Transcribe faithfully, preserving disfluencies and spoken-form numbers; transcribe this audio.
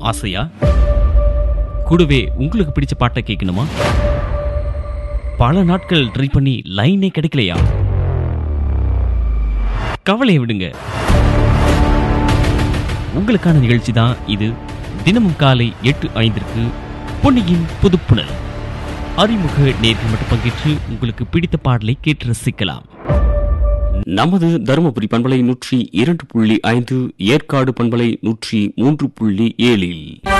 ஆசையா? கூடவே உங்களுக்கு பிடிச்ச பாட்டை கேட்கணுமா? பல நாட்கள் ட்ரை பண்ணி லைனே கிடைக்கலையா? கவலையை விடுங்க, உங்களுக்கான நிகழ்ச்சி தான் இது. தினமும் காலை எட்டு ஐந்திற்கு பொன்னியின் புதுப்புணல். அறிமுக நேர்கள் மட்டும் பங்கேற்று உங்களுக்கு பிடித்த பாடலை கேட்டு ரசிக்கலாம். நமது தருமபுரி பண்பலை நூற்றி இரண்டு புள்ளி ஐந்து, ஏற்காடு பண்பலை நூற்றி மூன்று புள்ளி ஏழில்